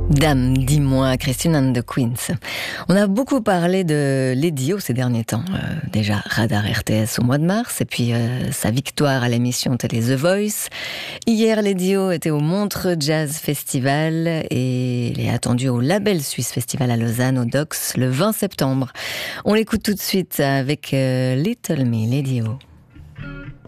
Dame, dis-moi, Christine and the Queens. On a beaucoup parlé de Lady O ces derniers temps. Déjà Radar RTS au mois de mars, et puis sa victoire à l'émission télé The Voice. Hier, Lady O était au Montreux Jazz Festival et il est attendu au Label Suisse Festival à Lausanne, au Docks, le 20 septembre. On l'écoute tout de suite avec Little Me, Lady O.